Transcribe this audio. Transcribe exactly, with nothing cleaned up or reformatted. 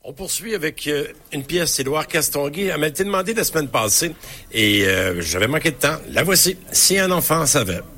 On poursuit avec euh, une pièce d'Édouard Castonguay. Elle m'a été demandée la semaine passée et euh, j'avais manqué de temps. La voici. Si un enfant savait.